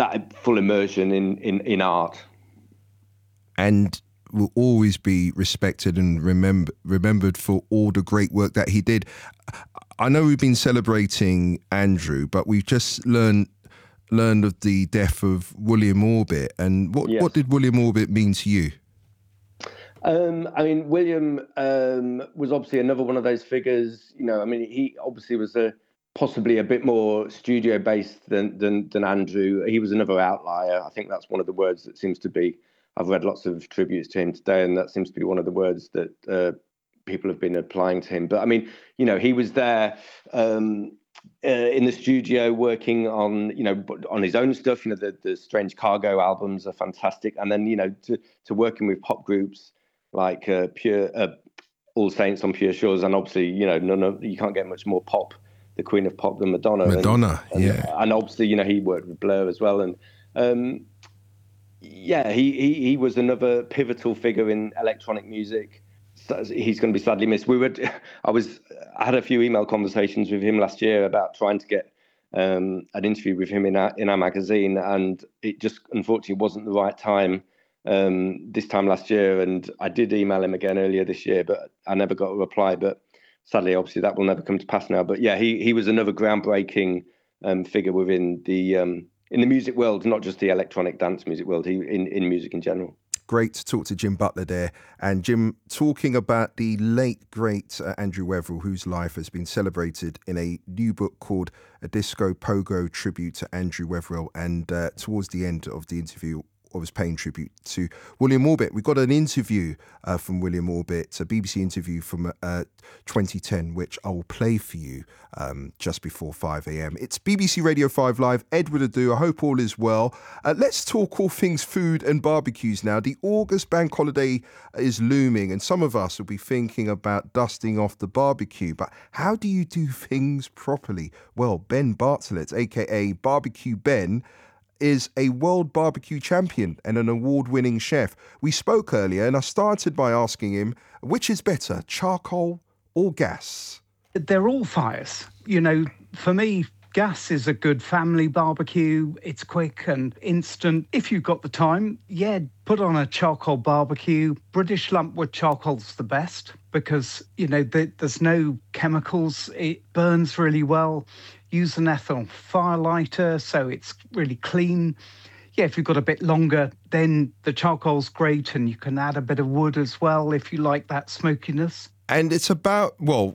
that full immersion in art. And will always be respected and remembered for all the great work that he did. I know we've been celebrating Andrew, but we've just learned of the death of William Orbit. And what did William Orbit mean to you? I mean, William was obviously another one of those figures. I mean, he obviously was possibly a bit more studio based than Andrew. He was another outlier. I think that's one of the words that seems to be. I've read lots of tributes to him today, and that seems to be one of the words that people have been applying to him. But I mean, he was there in the studio working on his own stuff. The Strange Cargo albums are fantastic, and then to working with pop groups like All Saints on Pure Shores, and obviously you can't get much more pop, the Queen of Pop, than Madonna. And obviously he worked with Blur as well, and. He was another pivotal figure in electronic music. He's going to be sadly missed. I had a few email conversations with him last year about trying to get an interview with him in our magazine, and it just unfortunately wasn't the right time this time last year. And I did email him again earlier this year, but I never got a reply. But sadly, obviously, that will never come to pass now. But yeah, he was another groundbreaking figure within the in the music world, not just the electronic dance music world, in music in general. Great to talk to Jim Butler there. And Jim, talking about the late, great Andrew Weatherall, whose life has been celebrated in a new book called A Disco Pogo Tribute to Andrew Weatherall. And towards the end of the interview, I was paying tribute to William Orbit. We got an interview from William Orbit, a BBC interview from 2010, which I will play for you just before 5 a.m. It's BBC Radio 5 Live. Edward Adu, I hope all is well. Let's talk all things food and barbecues now. The August bank holiday is looming, and some of us will be thinking about dusting off the barbecue. But how do you do things properly? Well, Ben Bartlett, a.k.a. Barbecue Ben, is a world barbecue champion and an award-winning chef. We spoke earlier and I started by asking him, which is better, charcoal or gas? They're all fires. For me, gas is a good family barbecue. It's quick and instant. If you've got the time, put on a charcoal barbecue. British lumpwood charcoal's the best because, there's no chemicals. It burns really well. Use an ethanol fire lighter, so it's really clean. If you've got a bit longer, then the charcoal's great, and you can add a bit of wood as well if you like that smokiness. And it's about,